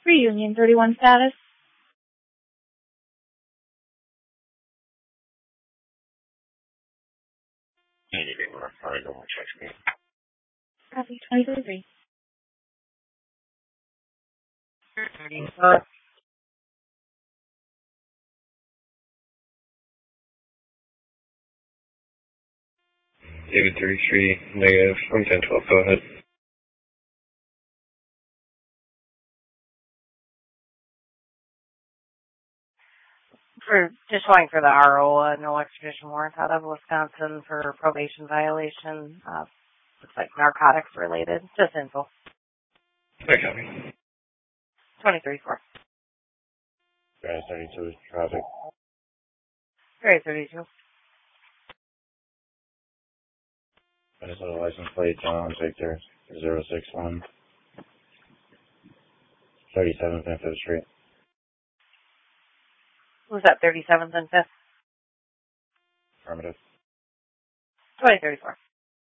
Reunion 31 status. Anything more? Alright, no more checks me. Copy 23. David 33, negative, from 1012, go ahead. For just showing for the RO, no extradition warrant out of Wisconsin for probation violation. Looks like narcotics related. Just info. I copy. 23-4. Guys, 32 is traffic. Very 32. Minnesota license plate, John Victor 061 37th and 5th Street. Who's that, 37th and 5th? Affirmative. 2034.